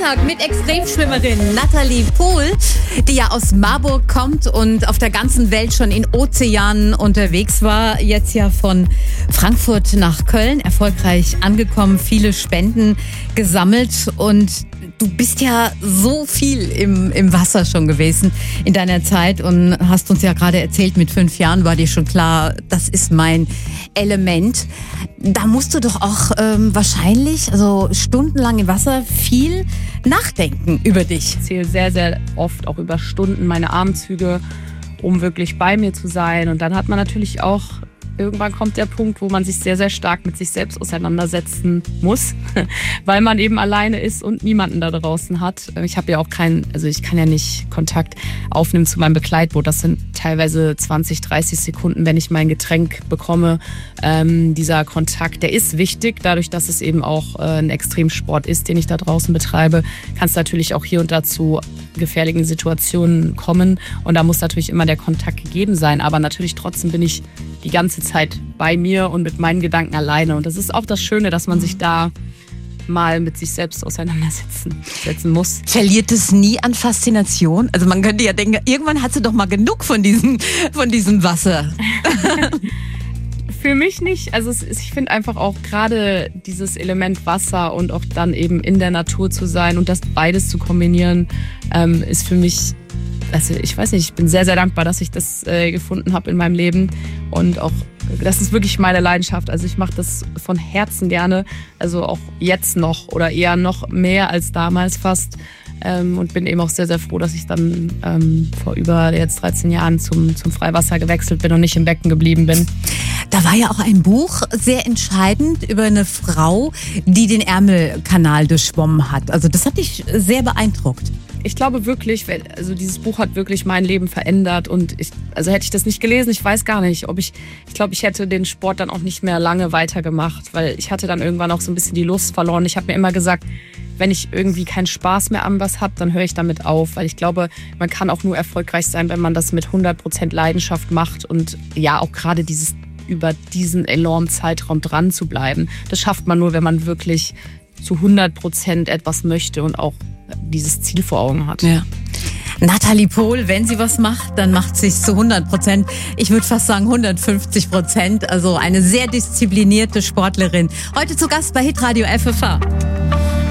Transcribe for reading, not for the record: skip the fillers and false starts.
Freitag mit Extremschwimmerin Nathalie Pohl, die ja aus Marburg kommt und auf der ganzen Welt schon in Ozeanen unterwegs war. Jetzt ja von Frankfurt nach Köln erfolgreich angekommen, viele Spenden gesammelt und du bist ja so viel im Wasser schon gewesen in deiner Zeit und hast uns ja gerade erzählt, mit 5 Jahren war dir schon klar, das ist mein Element. Da musst du doch auch wahrscheinlich, also stundenlang im Wasser, viel nachdenken über dich. Ich zähle sehr, sehr oft auch über Stunden meine Armzüge, um wirklich bei mir zu sein. Und dann hat man natürlich auch, irgendwann kommt der Punkt, wo man sich sehr, sehr stark mit sich selbst auseinandersetzen muss, weil man eben alleine ist und niemanden da draußen hat. Ich habe ja auch ich kann ja nicht Kontakt aufnehmen zu meinem Begleitboot. Das sind teilweise 20, 30 Sekunden, wenn ich mein Getränk bekomme. Dieser Kontakt, der ist wichtig, dadurch, dass es eben auch ein Extremsport ist, den ich da draußen betreibe, kann es natürlich auch hier und da zu gefährlichen Situationen kommen. Und da muss natürlich immer der Kontakt gegeben sein. Aber natürlich trotzdem bin ich die ganze Zeit bei mir und mit meinen Gedanken alleine. Und das ist auch das Schöne, dass man sich da mal mit sich selbst auseinandersetzen muss. Verliert es nie an Faszination? Also man könnte ja denken, irgendwann hat sie doch mal genug von diesem Wasser. Für mich nicht. Also ich finde einfach auch gerade dieses Element Wasser und auch dann eben in der Natur zu sein und das beides zu kombinieren, ist für mich, also ich weiß nicht, ich bin sehr, sehr dankbar, dass ich das gefunden habe in meinem Leben und auch, das ist wirklich meine Leidenschaft. Also ich mache das von Herzen gerne, also auch jetzt noch oder eher noch mehr als damals fast und bin eben auch sehr, sehr froh, dass ich dann vor über jetzt 13 Jahren zum Freiwasser gewechselt bin und nicht im Becken geblieben bin. Da war ja auch ein Buch sehr entscheidend über eine Frau, die den Ärmelkanal durchschwommen hat. Also das hat dich sehr beeindruckt. Ich glaube wirklich, also dieses Buch hat wirklich mein Leben verändert und also hätte ich das nicht gelesen, ich weiß gar nicht, ich glaube, ich hätte den Sport dann auch nicht mehr lange weitergemacht, weil ich hatte dann irgendwann auch so ein bisschen die Lust verloren. Ich habe mir immer gesagt, wenn ich irgendwie keinen Spaß mehr an was habe, dann höre ich damit auf, weil ich glaube, man kann auch nur erfolgreich sein, wenn man das mit 100% Leidenschaft macht und ja, auch gerade über diesen enormen Zeitraum dran zu bleiben. Das schafft man nur, wenn man wirklich zu 100% etwas möchte und auch dieses Ziel vor Augen hat. Ja. Nathalie Pohl, wenn sie was macht, dann macht sie es zu 100%. Ich würde fast sagen 150%. Also eine sehr disziplinierte Sportlerin. Heute zu Gast bei Hitradio FFH.